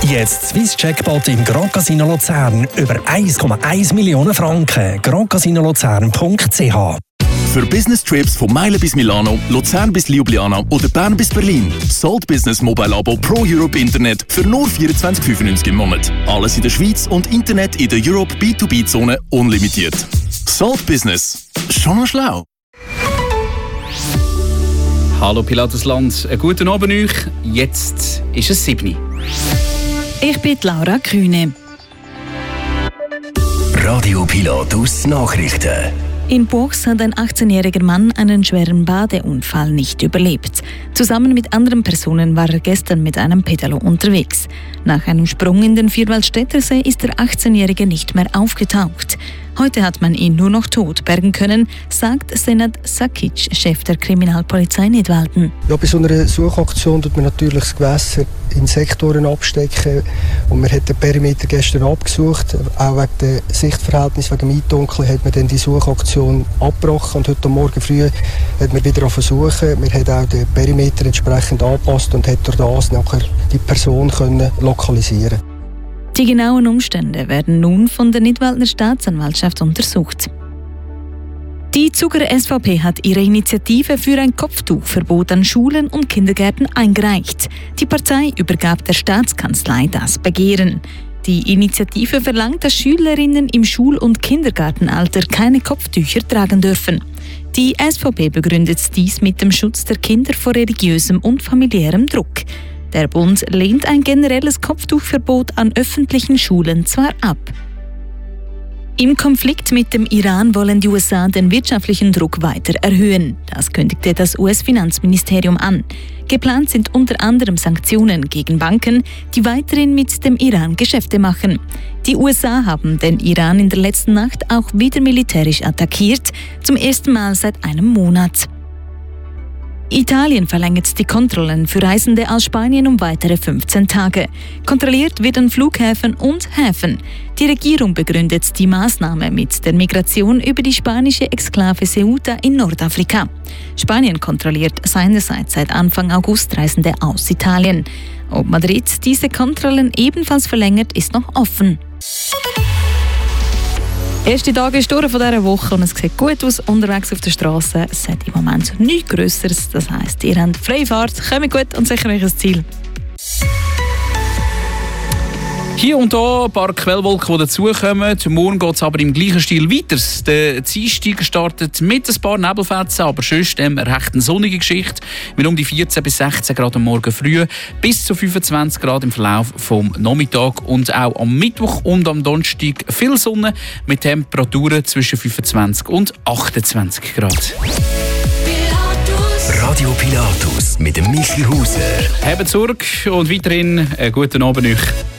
Jetzt Swiss Jackpot im Grand Casino Luzern über 1,1 Millionen Franken. grandcasinolozern.ch. Für Business-Trips von Meilen bis Milano, Luzern bis Ljubljana oder Bern bis Berlin. Salt Business Mobile Abo Pro Europe Internet für nur 24,95 im Monat. Alles in der Schweiz und Internet in der Europe B2B-Zone unlimitiert. Salt Business. Schon noch schlau. Hallo Pilatusland, einen guten Abend euch. Jetzt ist es 7 Uhr. Ich bin Laura Kühne. Radio Pilatus Nachrichten. In Buchs hat ein 18-jähriger Mann einen schweren Badeunfall nicht überlebt. Zusammen mit anderen Personen war er gestern mit einem Pedalo unterwegs. Nach einem Sprung in den Vierwaldstättersee ist der 18-jährige nicht mehr aufgetaucht. Heute hat man ihn nur noch tot bergen können, sagt Senad Sakic, Chef der Kriminalpolizei Nidwalden. Ja, bei so einer Suchaktion tut man natürlich das Gewässer in Sektoren abstecken. Und man hat den Perimeter gestern abgesucht. Auch wegen der Sichtverhältnis, wegen dem Eindunkeln, hat man dann die Suchaktion abgebrochen. Und heute Morgen früh hat man wieder versuchen. Man hat auch den Perimeter entsprechend angepasst und hat durch das nachher die Person können lokalisieren. Die genauen Umstände werden nun von der Nidwaldner Staatsanwaltschaft untersucht. Die Zuger SVP hat ihre Initiative für ein Kopftuchverbot an Schulen und Kindergärten eingereicht. Die Partei übergab der Staatskanzlei das Begehren. Die Initiative verlangt, dass Schülerinnen im Schul- und Kindergartenalter keine Kopftücher tragen dürfen. Die SVP begründet dies mit dem Schutz der Kinder vor religiösem und familiärem Druck. Der Bund lehnt ein generelles Kopftuchverbot an öffentlichen Schulen zwar ab. Im Konflikt mit dem Iran wollen die USA den wirtschaftlichen Druck weiter erhöhen. Das kündigte das US-Finanzministerium an. Geplant sind unter anderem Sanktionen gegen Banken, die weiterhin mit dem Iran Geschäfte machen. Die USA haben den Iran in der letzten Nacht auch wieder militärisch attackiert, zum ersten Mal seit einem Monat. Italien verlängert die Kontrollen für Reisende aus Spanien um weitere 15 Tage. Kontrolliert wird an Flughäfen und Häfen. Die Regierung begründet die Maßnahme mit der Migration über die spanische Exklave Ceuta in Nordafrika. Spanien kontrolliert seinerseits seit Anfang August Reisende aus Italien. Ob Madrid diese Kontrollen ebenfalls verlängert, ist noch offen. Erste Tage ist durch von dieser Woche und es sieht gut aus unterwegs auf der Straße. Es hat im Moment nichts Grösseres. Das heisst, ihr habt freie Fahrt, kommt gut und sichert euch ein Ziel. Hier und da ein paar Quellwolken, die dazukommen. Morgen geht es aber im gleichen Stil weiter. Der Dienstag startet mit ein paar Nebelfetzen, aber sonst eine recht sonnige Geschichte. Mit um die 14 bis 16 Grad am Morgen früh, bis zu 25 Grad im Verlauf vom Nachmittag. Und auch am Mittwoch und am Donnerstag viel Sonne mit Temperaturen zwischen 25 und 28 Grad. Radio Pilatus mit dem Michi Huser. Habt zurück und weiterhin einen guten Abend euch.